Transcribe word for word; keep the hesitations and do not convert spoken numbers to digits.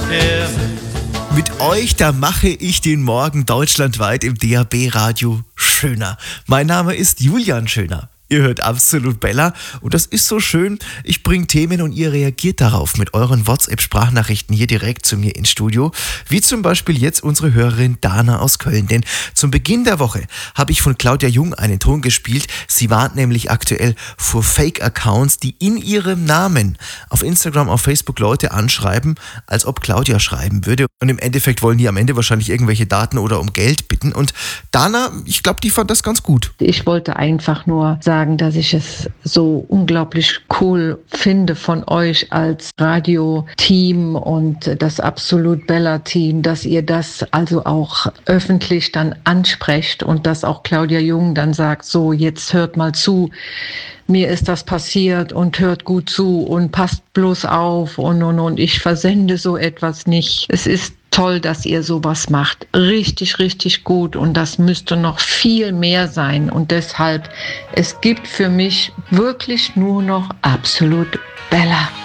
Yeah. Mit euch, da mache ich den Morgen deutschlandweit im D A B-Radio schöner. Mein Name ist Julian Schöner. Ihr hört Absolut Bella und das ist so schön. Ich bringe Themen und ihr reagiert darauf mit euren WhatsApp-Sprachnachrichten hier direkt zu mir ins Studio. Wie zum Beispiel jetzt unsere Hörerin Dana aus Köln. Denn zum Beginn der Woche habe ich von Claudia Jung einen Ton gespielt. Sie warnt nämlich aktuell vor Fake-Accounts, die in ihrem Namen auf Instagram, auf Facebook Leute anschreiben, als ob Claudia schreiben würde. Und im Endeffekt wollen die am Ende wahrscheinlich irgendwelche Daten oder um Geld bitten. Und Dana, ich glaube, die fand das ganz gut. Ich wollte einfach nur sagen, dass ich es so unglaublich cool finde von euch als Radioteam und das Absolut Bella-Team, dass ihr das also auch öffentlich dann ansprecht und dass auch Claudia Jung dann sagt, so jetzt hört mal zu, mir ist das passiert und hört gut zu und passt bloß auf und und und ich versende so etwas nicht. Es ist toll, dass ihr sowas macht. Richtig, richtig gut und das müsste noch viel mehr sein und deshalb, es gibt für mich wirklich nur noch Absolut Bella.